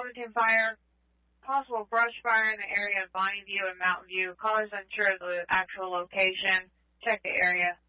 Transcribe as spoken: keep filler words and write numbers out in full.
Wilmington Fire. Possible brush fire in the area of Bonnie View and Mountain View. Callers unsure of the actual location. Check the area.